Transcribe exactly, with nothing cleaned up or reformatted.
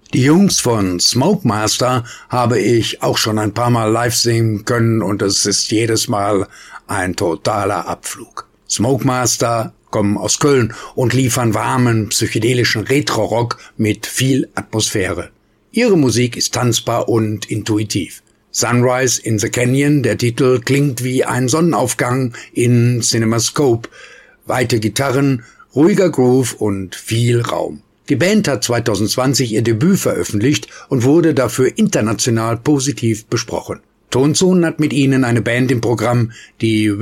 Die Jungs von Smoke Master habe ich auch schon ein paar Mal live sehen können und es ist jedes Mal ein totaler Abflug. Smoke Master kommen aus Köln und liefern warmen, psychedelischen Retro-Rock mit viel Atmosphäre. Ihre Musik ist tanzbar und intuitiv. Sunrise in the Canyon, der Titel, klingt wie ein Sonnenaufgang in CinemaScope. Weite Gitarren, ruhiger Groove und viel Raum. Die Band hat zwanzig zwanzig ihr Debüt veröffentlicht und wurde dafür international positiv besprochen. Tonzone hat mit ihnen eine Band im Programm, die